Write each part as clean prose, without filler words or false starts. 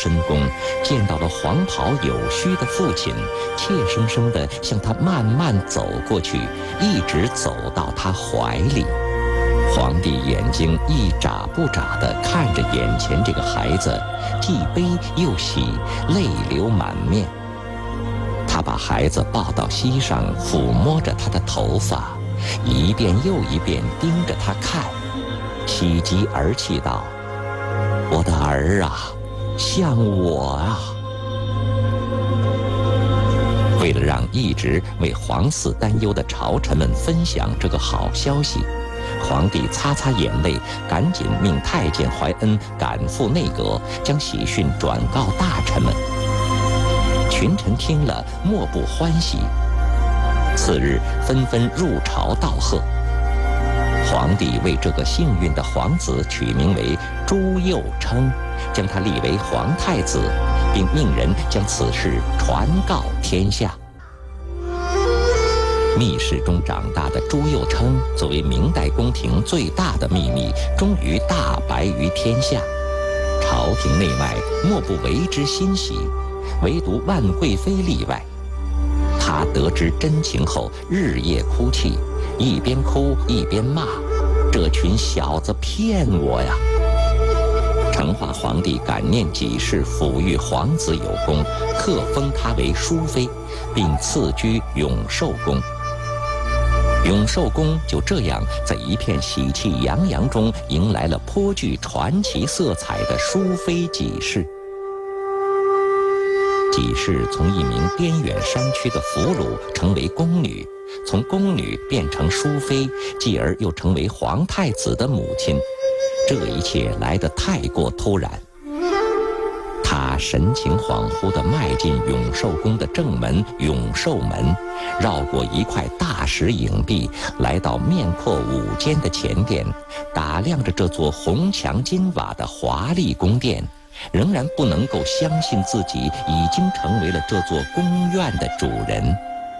深宫，见到了黄袍有须的父亲，怯生生地向他慢慢走过去，一直走到他怀里。皇帝眼睛一眨不眨地看着眼前这个孩子，既悲又喜，泪流满面。他把孩子抱到膝上，抚摸着他的头发，一遍又一遍盯着他看，喜极而泣道：“我的儿啊，像我啊！”为了让一直为皇嗣担忧的朝臣们分享这个好消息，皇帝擦擦眼泪，赶紧命太监怀恩赶赴内阁，将喜讯转告大臣们。群臣听了，莫不欢喜。次日，纷纷入朝道贺。皇帝为这个幸运的皇子取名为朱佑称，将他立为皇太子，并命人将此事传告天下。密室中长大的朱佑称，作为明代宫廷最大的秘密，终于大白于天下。朝廷内外莫不为之欣喜，唯独万贵妃例外。她得知真情后，日夜哭泣，一边哭一边骂：“这群小子骗我呀！”成化皇帝感念己氏抚育皇子有功，特封她为淑妃，并赐居永寿宫。永寿宫就这样在一片喜气洋洋中，迎来了颇具传奇色彩的淑妃己氏。己氏从一名边远山区的俘虏成为宫女，从宫女变成淑妃，继而又成为皇太子的母亲。这一切来得太过突然。她神情恍惚地迈进永寿宫的正门永寿门，绕过一块大石影壁，来到面阔5间的前殿，打量着这座红墙金瓦的华丽宫殿，仍然不能够相信自己已经成为了这座宫院的主人。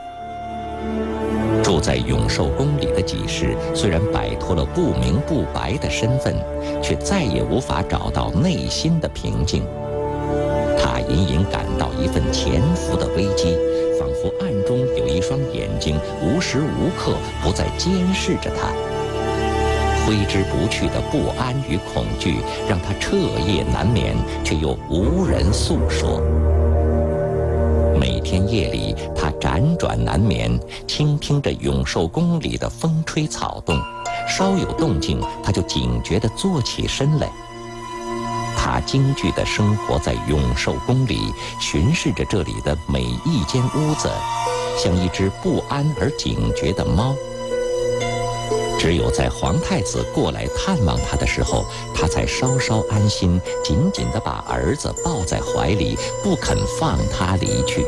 住在永寿宫里的己氏，虽然摆脱了不明不白的身份，却再也无法找到内心的平静。他隐隐感到一份潜伏的危机，仿佛暗中有一双眼睛无时无刻不在监视着他。挥之不去的不安与恐惧让他彻夜难眠，却又无人诉说。每天夜里，他辗转难眠，倾听着永寿宫里的风吹草动，稍有动静，他就警觉地坐起身来。他惊惧地生活在永寿宫里，巡视着这里的每一间屋子，像一只不安而警觉的猫。只有在皇太子过来探望他的时候，他才稍稍安心，紧紧地把儿子抱在怀里，不肯放他离去。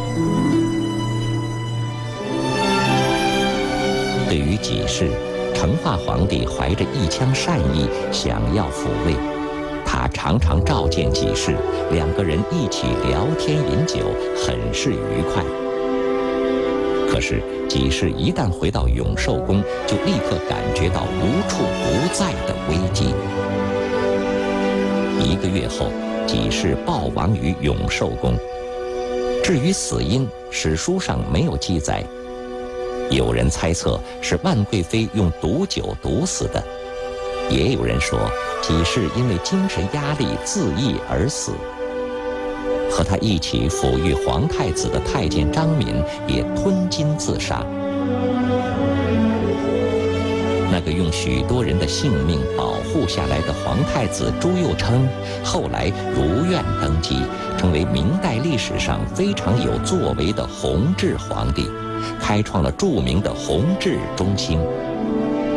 对于己氏，成化皇帝怀着一腔善意，想要抚慰。他常常召见己氏，两个人一起聊天饮酒，很是愉快。可是己氏一旦回到永寿宫，就立刻感觉到无处不在的危机。1个月后，己氏暴亡于永寿宫。至于死因，史书上没有记载。有人猜测是万贵妃用毒酒毒死的，也有人说己氏因为精神压力自缢而死。和他一起抚育皇太子的太监张敏也吞金自杀。那个用许多人的性命保护下来的皇太子朱佑称，后来如愿登基，成为明代历史上非常有作为的弘治皇帝，开创了著名的弘治中兴。